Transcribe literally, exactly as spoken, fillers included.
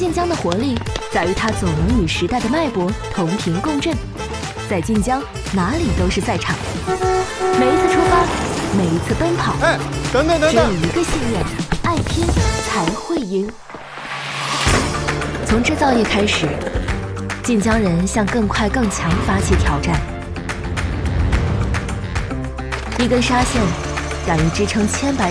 晋江的活力在于它总能与时代的脉搏同频共振，在晋江哪里都是赛场。每一次出发，每一次奔跑， 哎，等等等等， 只有一个信念：爱拼才会赢。从制造业开始，晋江人向更快更强发起挑战。一根纱线敢于支撑千百